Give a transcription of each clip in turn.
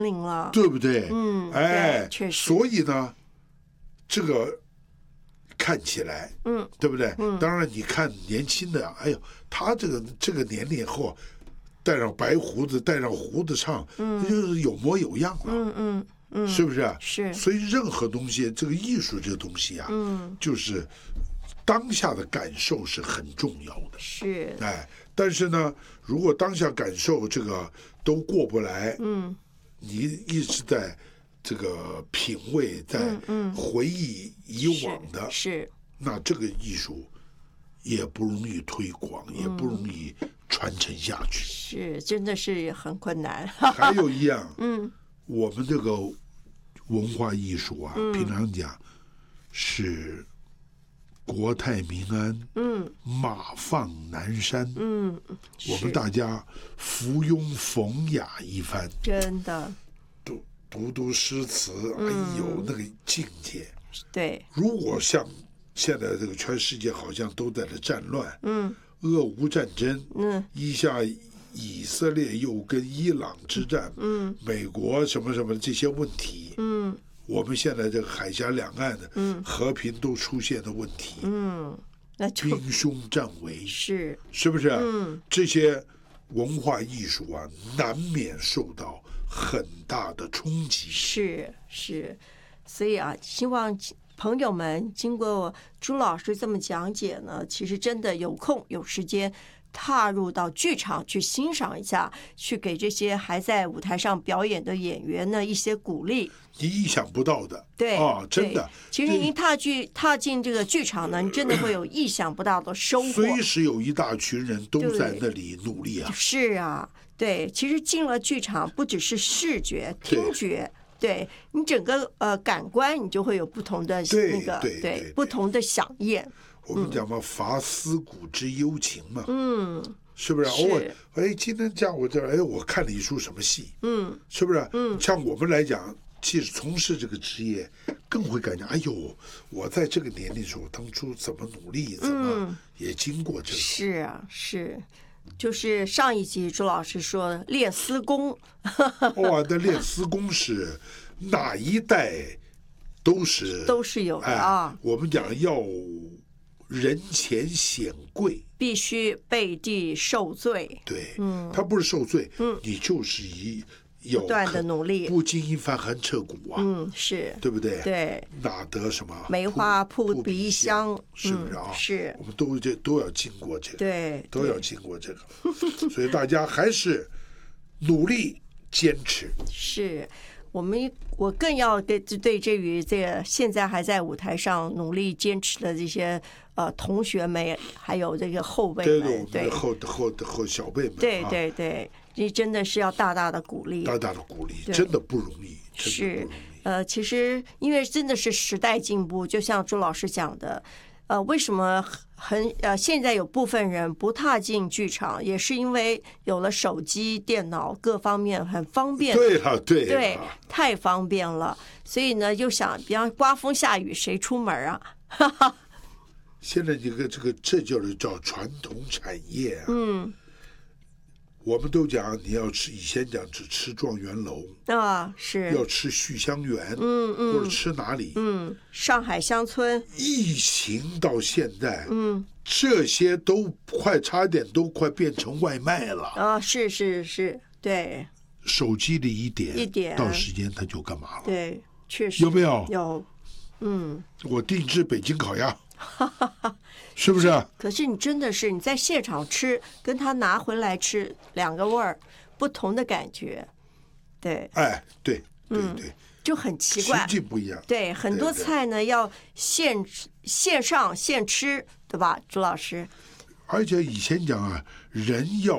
龄了， 对不对？ 对，确实。 所以呢，这个看起来，对不对？当然，你看年轻的，哎呦，他这个年龄后，带上白胡子，带上胡子唱，就是有模有样了，是不是？ 是。 所以任何东西，这个艺术这个东西啊，就是当下的感受是很重要的。 是。 但是呢，如果当下感受这个都过不来，你一直在这个品味，在回忆以往的， 是， 那这个艺术也不容易推广，也不容易传承下去。 是，真的是很困难。 还有一样，我们这个文化艺术啊，平常讲是国泰民安，马放南山，我们大家附庸风雅一番， 真的， 读诗词，哎呦，那个境界。 对， 如果像现在这个全世界好像都在这战乱，俄乌战争，一下以色列又跟伊朗之战，美国什么什么这些问题，我们现在这个海峡两岸的和平都出现的问题， 那就兵凶战危， 是不是？这些文化艺术啊，难免受到很大的冲击。 是，所以啊，希望朋友们经过朱老师这么讲解呢，其实真的有空有时间踏入到剧场去欣赏一下，去给这些还在舞台上表演的演员呢一些鼓励。 你意想不到的， 对啊，真的。 其实您踏进这个剧场呢，你真的会有意想不到的收获。 随时有一大群人都在那里努力啊。 是啊，对，其实进了剧场，不只是视觉、听觉。对你整个感官，你就会有不同的那个对不同的响应。 我们讲嘛，伐思古之幽情嘛，是不是？偶尔，哎，今天这样我这，哎，我看了一出什么戏，是不是？像我们来讲，其实从事这个职业，更会感觉，哎呦，我在这个年龄的时候，当初怎么努力，怎么也经过这个。 是啊，是。就是上一集朱老师说练丝功， 哇，那练丝功是哪一代都是有的啊。 我们讲要人前显贵， 必须背地受罪。 对，他不是受罪，你就是有不断的努力， 不经一番寒彻骨啊， 是对不对？ 对， 哪得什么梅花扑鼻香， 是不是啊？ 是， 我们都要经过这个， 对， 都要经过这个，所以大家还是努力坚持。 是我更要对于这个现在还在舞台上努力坚持的这些同学们，还有这个后辈们， 对后小辈们， 对。你真的是要大大的鼓励， 真的不容易。 是，其实因为真的是时代进步，就像朱老师讲的，为什么现在有部分人不踏进剧场，也是因为有了手机、电脑各方面很方便。 对， 太方便了，所以呢，又想，比方刮风下雨，谁出门啊？ 现在这叫传统产业啊。我们都讲你要吃，以前讲只吃状元楼啊，是要吃旭香园，或者吃哪里？ 上海乡村。 疫情到现在，这些都差点都快变成外卖了啊！是，对。 手机里一点到时间他就干嘛了？ 对，确实有没有？ 有， 我定制北京烤鸭。是不是啊？ 可是你真的是你在现场吃，跟他拿回来吃两个味儿，不同的感觉。对， 对， 就很奇怪， 实际不一样。 对，很多菜呢要现上现吃，对吧，朱老师？ 而且以前讲啊，人要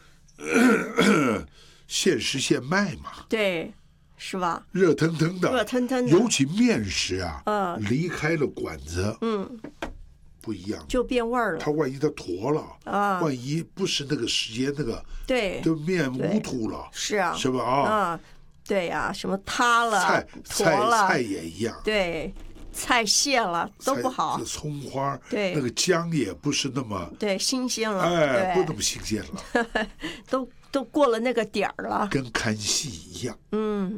现吃现卖嘛。 对。是吧？ 热腾腾的，尤其面食啊，离开了馆子，不一样， 就变味儿了。 它万一它坨了啊，万一不是那个时间那个， 对， 就面糊涂了， 是啊， 是吧？啊， 对呀，什么塌了、坨了， 菜也一样， 对，菜谢了都不好， 葱花， 对， 那个姜也不是那么新鲜了， 不那么新鲜了， 都过了那个点儿了。 跟看戏一样。